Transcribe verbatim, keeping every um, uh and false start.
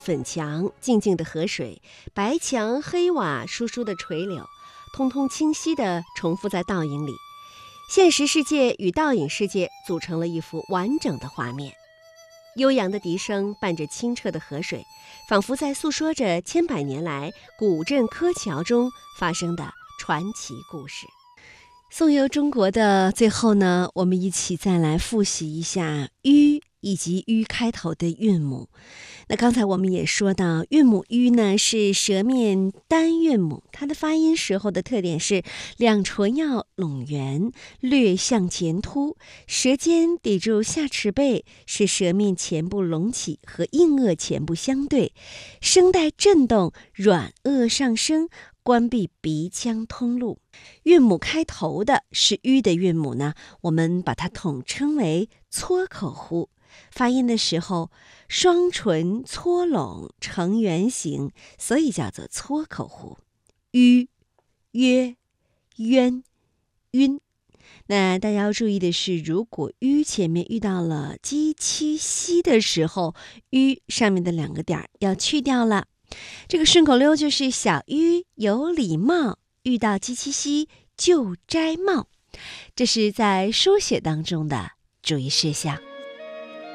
粉墙静静的河水，白墙黑瓦疏疏的垂柳，通通清晰地重复在倒影里。现实世界与倒影世界组成了一幅完整的画面。悠扬的笛声伴着清澈的河水，仿佛在诉说着千百年来古镇柯桥中发生的传奇故事。颂游中国的最后呢，我们一起再来复习一下吁以及吁开头的韵母。那刚才我们也说到，韵母吁呢是舌面单韵母，它的发音时候的特点是两唇要拢圆，略向前凸，舌尖抵住下齿背，使舌面前部隆起和硬腭前部相对，声带震动，软腭上升，关闭鼻腔通路。韵母开头的是吁的韵母呢，我们把它统称为撮口呼。发音的时候，双唇搓拢成圆形，所以叫做撮口呼。吁、约、渊、晕。那大家要注意的是，如果吁前面遇到了鸡七西的时候，吁上面的两个点要去掉了。这个顺口溜就是小吁有礼貌，遇到鸡七西就摘帽。这是在书写当中的注意事项。